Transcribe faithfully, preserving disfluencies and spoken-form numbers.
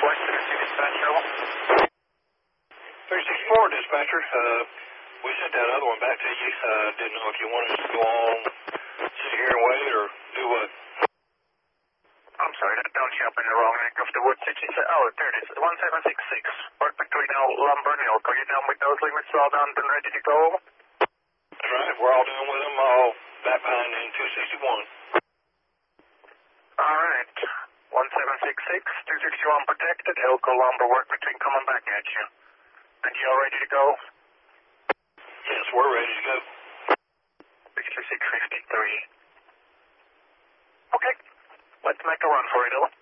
West Tennessee dispatcher. three sixty-four dispatcher, uh, we sent that other one back to you. Uh, didn't know if you wanted us to go on, sit here and wait, or do what? I'm sorry, that don't show up in the wrong neck of the woods. It's, oh, there it is. one seven six six. Work between now Lumber and Elk. Are you done with those limits all done and ready to go? That's right, we're all done with them, all back behind in two sixty-one. All right. one seven six six, two sixty-one protected. Elko Lumber work between coming back at you. And you all ready to go? Yes, we're ready to go. sixty-six fifty-three. Okay, let's make a run for it, Ella.